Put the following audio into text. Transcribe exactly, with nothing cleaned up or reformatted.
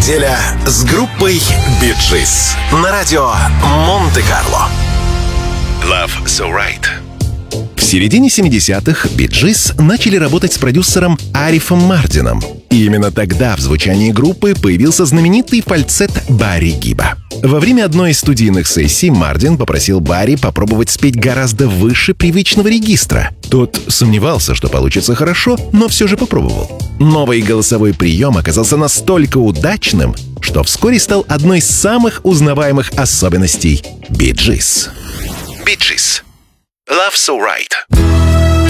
неделя с группой Bee Gees на радио Монте-Карло. Love So Right. В середине семидесятых Bee Gees начали работать с продюсером Арифом Мардином. И именно тогда в звучании группы появился знаменитый фальцет Барри Гиба. Во время одной из студийных сессий Мардин попросил Барри попробовать спеть гораздо выше привычного регистра. Тот сомневался, что получится хорошо, но все же попробовал. Новый голосовой прием оказался настолько удачным, что вскоре стал одной из самых узнаваемых особенностей Bee Gees. Bee Gees. Love So Right.